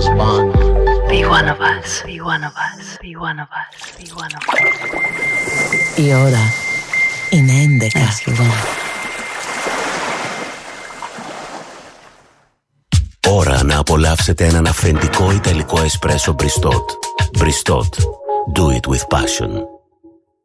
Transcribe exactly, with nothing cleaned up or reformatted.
us bond. Be one of us, be one of us, be one of us, be one of us. Η ώρα είναι έντεκα σχεδόν. Ώρα να απολαύσετε έναν αυθεντικό ιταλικό εσπρέσο Bristot. Bristot. Do it with passion.